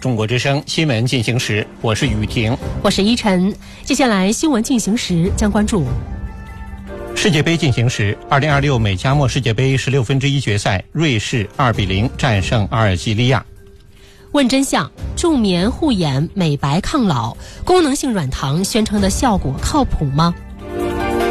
中国之声新闻进行时，我是雨婷， 我是依晨。接下来新闻进行时将关注世界杯进行时，2026美加墨世界杯16分之一决赛，瑞士2-0战胜阿尔及利亚。 问真相：助眠护眼、美白抗老，功能性软糖宣称的效果靠谱吗？